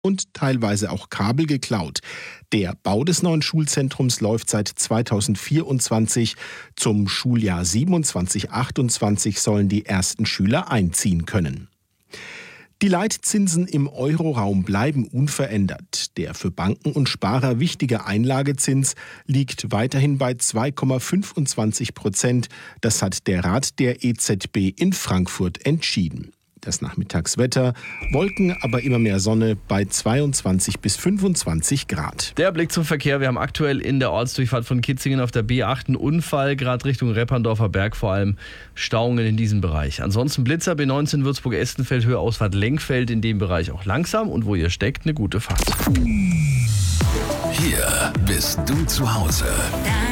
und teilweise auch Kabel geklaut. Der Bau des neuen Schulzentrums läuft seit 2024. Zum Schuljahr 27/28 sollen die ersten Schüler einziehen können. Die Leitzinsen im Euroraum bleiben unverändert. Der für Banken und Sparer wichtige Einlagezins liegt weiterhin bei 2,25%. Das hat der Rat der EZB in Frankfurt entschieden. Das Nachmittagswetter, Wolken, aber immer mehr Sonne bei 22 bis 25 Grad. Der Blick zum Verkehr. Wir haben aktuell in der Ortsdurchfahrt von Kitzingen auf der B8 einen Unfall, gerade Richtung Repperndorfer Berg, vor allem Stauungen in diesem Bereich. Ansonsten Blitzer B19 Würzburg-Estenfeld, Höhe Ausfahrt Lenkfeld, in dem Bereich auch langsam und wo ihr steckt, eine gute Fahrt. Hier bist du zu Hause.